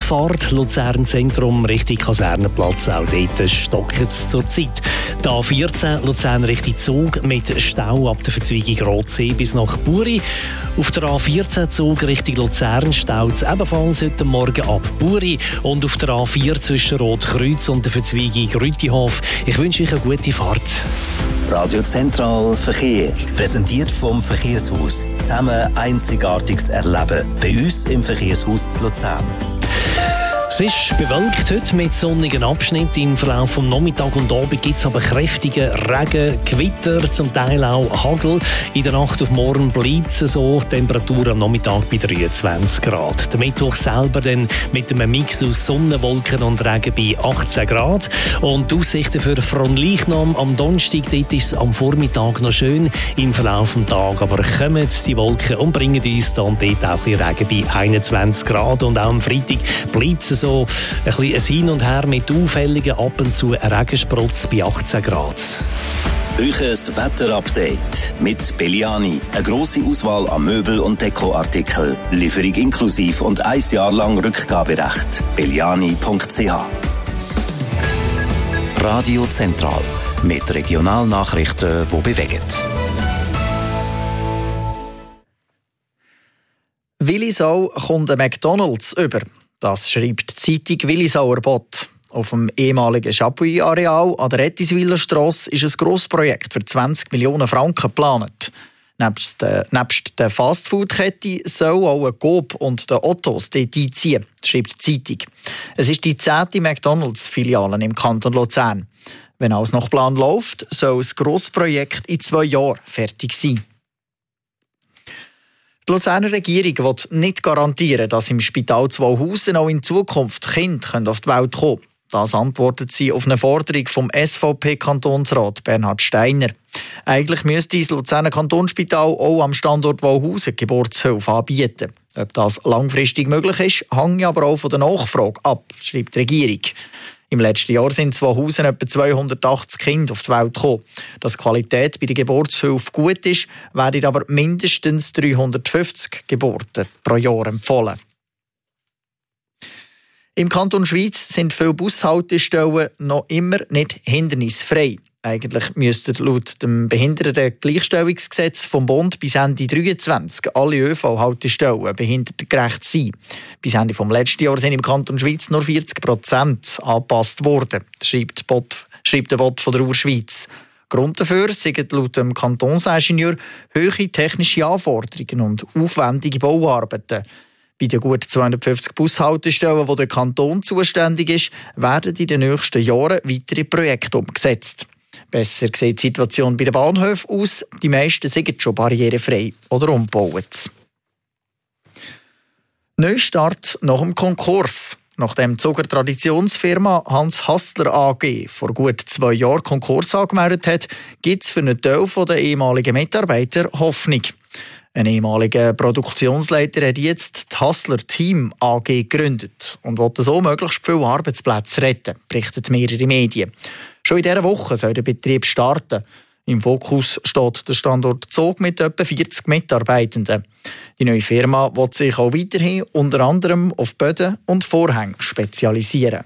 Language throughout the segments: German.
Auffahrt Luzern Zentrum Richtung Kasernenplatz. Auch dort stockt es zur Zeit. Die A14 Luzern Richtung Zug mit Stau ab der Verzweigung Rotsee bis nach Buri. Auf der A14 Zug Richtung Luzern staut es ebenfalls heute Morgen ab Buri. Und auf der A4 zwischen Rotkreuz und der Verzweigung Rütihof. Ich wünsche euch eine gute Fahrt. Radio Zentral Verkehr. Präsentiert vom Verkehrshaus. Zusammen Einzigartiges erleben. Bei uns im Verkehrshaus zu Luzern. Es ist bewölkt heute mit sonnigen Abschnitten. Im Verlauf des Nachmittags und Abend gibt es aber kräftige Regen, Gewitter, zum Teil auch Hagel. In der Nacht auf morgen bleibt es so. Temperatur am Nachmittag bei 23 Grad. Der Mittwoch selber dann mit einem Mix aus Sonne, Wolken und Regen bei 18 Grad. Und die Aussichten für Fronleichnam am Donnerstag, dort ist es am Vormittag noch schön. Im Verlauf des Tages aber kommen die Wolken und bringen uns dann dort auch ein bisschen Regen bei 21 Grad. Und auch am Freitag bleibt es so ein bisschen ein Hin und Her mit auffälligen ab und zu Regensprotz bei 18 Grad. Euches Wetterupdate mit Belliani. Eine grosse Auswahl an Möbel- und Dekoartikeln. Lieferung inklusiv und 1 Jahr lang Rückgaberecht. Belliani.ch. Radio Zentral. Mit Regionalnachrichten, die bewegen. Willisau kommt ein McDonalds über. Das schreibt die Zeitung Willisauer Bott. Auf dem ehemaligen Chapuis-Areal an der Ettiswiller Strasse ist ein Grossprojekt für 20 Millionen Franken geplant. Nebst der Fastfood-Kette soll auch ein Coop und der Ottos dort einziehen, schreibt die Zeitung. Es ist die 10. McDonalds-Filiale im Kanton Luzern. Wenn alles nach Plan läuft, soll das Grossprojekt in 2 Jahren fertig sein. Die Luzerner Regierung will nicht garantieren, dass im Spital Zwauhausen auch in Zukunft Kinder auf die Welt kommen können. Das antwortet sie auf eine Forderung vom SVP-Kantonsrat Bernhard Steiner. Eigentlich müsste das Luzerner Kantonsspital auch am Standort Wauhausen Geburtshilfe anbieten. Ob das langfristig möglich ist, hängt aber auch von der Nachfrage ab, schreibt die Regierung. Im letzten Jahr sind in Zwauhausen etwa 280 Kinder auf die Welt gekommen. Dass die Qualität bei der Geburtshilfe gut ist, werden aber mindestens 350 Geburten pro Jahr empfohlen. Im Kanton Schweiz sind viele Bushaltestellen noch immer nicht hindernisfrei. Eigentlich müssten laut dem Behindertengleichstellungsgesetz vom Bund bis Ende 2023 alle ÖV-Haltestellen behindertengerecht sein. Bis Ende des letzten Jahres sind im Kanton Schweiz nur 40% angepasst worden, schreibt der Bot von der Urschweiz. Grund dafür sind laut dem Kantonsingenieur hohe technische Anforderungen und aufwendige Bauarbeiten. Bei den gut 250 Bushaltestellen, wo der Kanton zuständig ist, werden in den nächsten Jahren weitere Projekte umgesetzt. Besser sieht die Situation bei den Bahnhöfen aus. Die meisten sind schon barrierefrei oder umgebaut. Neustart nach dem Konkurs. Nachdem die Zuger Traditionsfirma Hans Hassler AG vor gut 2 Jahren Konkurs angemeldet hat, gibt es für einen Teil der ehemaligen Mitarbeiter Hoffnung. Ein ehemaliger Produktionsleiter hat jetzt die Hassler Team AG gegründet und will so möglichst viele Arbeitsplätze retten, berichten mehrere Medien. Schon in dieser Woche soll der Betrieb starten. Im Fokus steht der Standort Zug mit etwa 40 Mitarbeitenden. Die neue Firma will sich auch weiterhin unter anderem auf Böden und Vorhänge spezialisieren.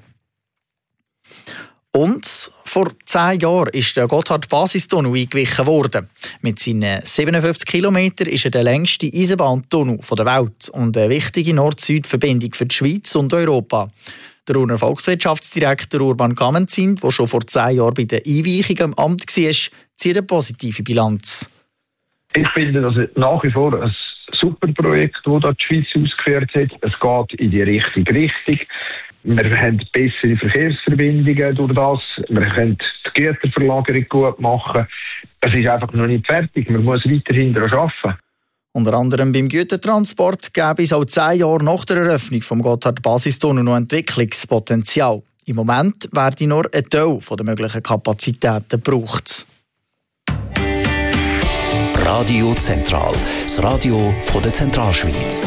Und vor 10 Jahren ist der Gotthard-Basistunnel eingewichen worden. Mit seinen 57 Kilometern ist er der längste Eisenbahntunnel der Welt und eine wichtige Nord-Süd-Verbindung für die Schweiz und Europa. Der Urner Volkswirtschaftsdirektor Urban Gamenzin, der schon vor 10 Jahren bei der Einweichung am Amt war, zieht eine positive Bilanz. Ich finde, das ist nach wie vor ein super Projekt, das die Schweiz ausgeführt hat. Es geht in die richtige Richtung. Wir haben bessere Verkehrsverbindungen durch das. Wir können die Güterverlagerung gut machen. Es ist einfach noch nicht fertig. Man muss weiterhin daran arbeiten. Unter anderem beim Gütertransport gäbe es auch 10 Jahre nach der Eröffnung des Gotthard-Basistunnel noch Entwicklungspotenzial. Im Moment werde nur ein Teil der möglichen Kapazitäten gebraucht. Radio Zentral, das Radio von der Zentralschweiz.